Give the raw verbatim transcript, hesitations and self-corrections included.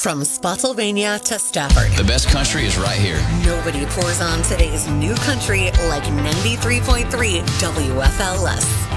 From Spotsylvania to Stafford, the best country is right here. Nobody pours on today's new country like ninety-three point three W F L S.